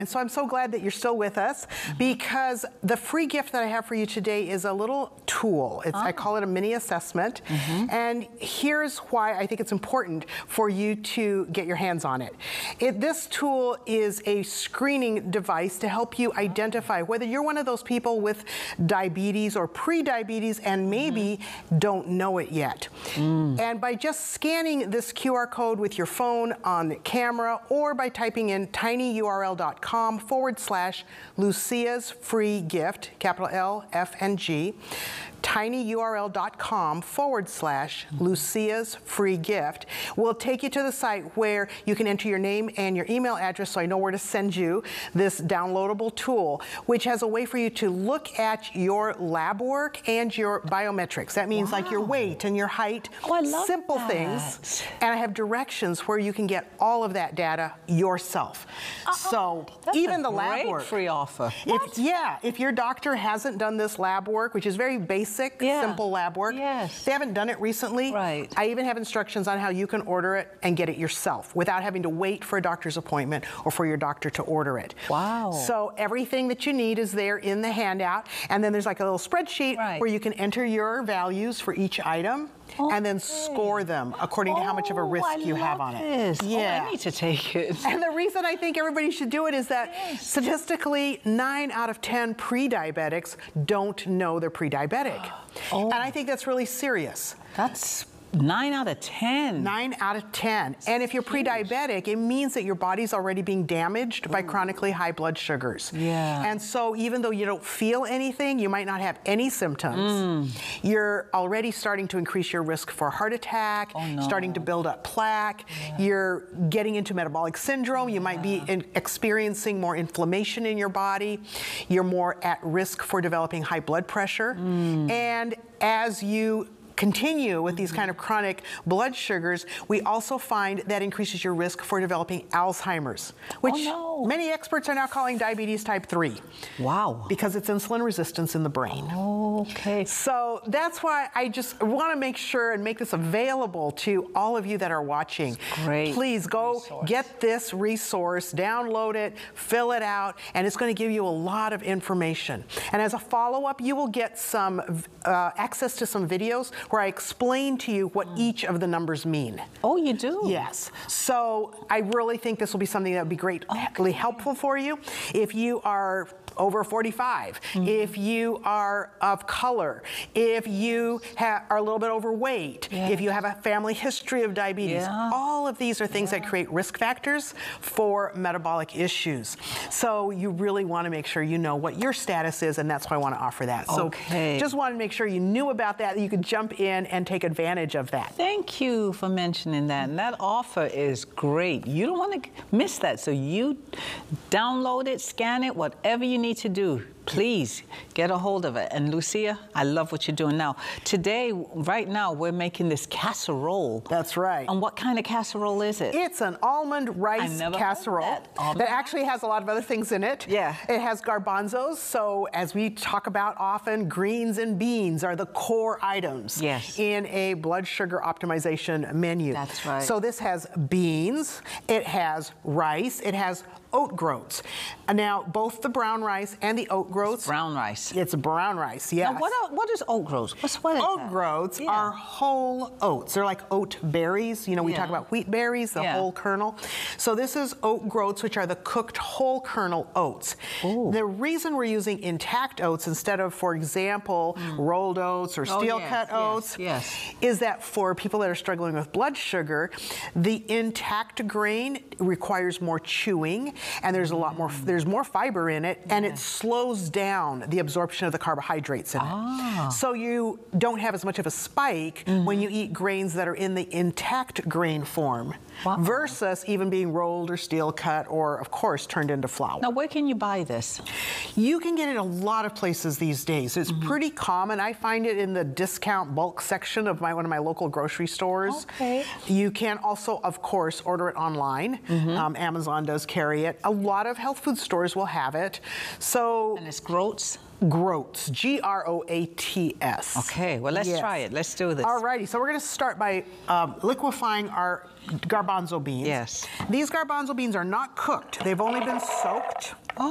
And so I'm so glad that you're still with us, because the free gift that I have for you today is a little tool. I call it a mini assessment. And here's why I think it's important for you to get your hands on it. This tool is a screening device to help you identify whether you're one of those people with diabetes or pre-diabetes and maybe don't know it yet. And by just scanning this QR code with your phone on the camera, or by typing in tinyurl.com/Lucia's free gift, capital L, F, and G, tinyurl.com/Lucia's free gift will take you to the site where you can enter your name and your email address so I know where to send you this downloadable tool, which has a way for you to look at your lab work and your biometrics. That means like your weight and your height, simple things. And I have directions where you can get all of that data yourself. So even the lab work. Free offer. If your doctor hasn't done this lab work, which is very basic, simple lab work, they haven't done it recently, I even have instructions on how you can order it and get it yourself without having to wait for a doctor's appointment or for your doctor to order it. So everything that you need is there in the handout, and then there's like a little spreadsheet where you can enter your values for each item and then score them according to how much of a risk you have on it. I need to take it. And the reason I think everybody should do it is that statistically 9 out of 10 pre-diabetics don't know they're pre-diabetic. And I think that's really serious. That's 9 out of 10. 9 out of 10. And if you're pre-diabetic, it means that your body's already being damaged by chronically high blood sugars. And so even though you don't feel anything, you might not have any symptoms, you're already starting to increase your risk for heart attack, starting to build up plaque, you're getting into metabolic syndrome, you might be experiencing more inflammation in your body, you're more at risk for developing high blood pressure. And as you continue with these kind of chronic blood sugars, we also find that increases your risk for developing Alzheimer's, which many experts are now calling diabetes type 3. Because it's insulin resistance in the brain. So that's why I just want to make sure and make this available to all of you that are watching. Please go get this resource, download it, fill it out, and it's going to give you a lot of information. And as a follow-up, you will get some access to some videos where I explain to you what each of the numbers mean. You do? Yes. So I really think this will be something that would be greatly helpful for you. If you are over 45, if you are of color, if you are a little bit overweight, if you have a family history of diabetes, all of these are things that create risk factors for metabolic issues. So you really want to make sure you know what your status is, and that's why I want to offer that. So just wanted to make sure you knew about that you could jump in and take advantage of that. Thank you for mentioning that. And that offer is great. You don't want to miss that. So you download it, scan it, whatever you need to do. Please get a hold of it. And Lucia, I love what you're doing now. Today, right now, we're making this casserole. That's right. And what kind of casserole is it? It's an almond rice casserole that actually has a lot of other things in it. It has garbanzos. So as we talk about often, greens and beans are the core items in a blood sugar optimization menu. That's right. So this has beans, it has rice, it has oat groats. Now, both the brown rice and the oat groats. Brown rice. It's brown rice, yes. Now, what is oat groats? What is oat groats are whole oats. They're like oat berries. You know, we talk about wheat berries, the whole kernel. So this is oat groats, which are the cooked whole kernel oats. The reason we're using intact oats instead of, for example, rolled oats or steel-cut oats is that for people that are struggling with blood sugar, the intact grain requires more chewing, and there's a lot more, there's more fiber in it, and it slows down the absorption of the carbohydrates in it. So you don't have as much of a spike when you eat grains that are in the intact grain form versus even being rolled or steel cut or, of course, turned into flour. Now, where can you buy this? You can get it a lot of places these days. It's pretty common. I find it in the discount bulk section of one of my local grocery stores. You can also, of course, order it online. Amazon does carry it. it. A lot of health food stores will have it. So And it's Groats? Groats, Groats. Okay, well, let's try it. Let's do this. All righty, so we're going to start by liquefying our garbanzo beans. Yes. These garbanzo beans are not cooked. They've only been soaked.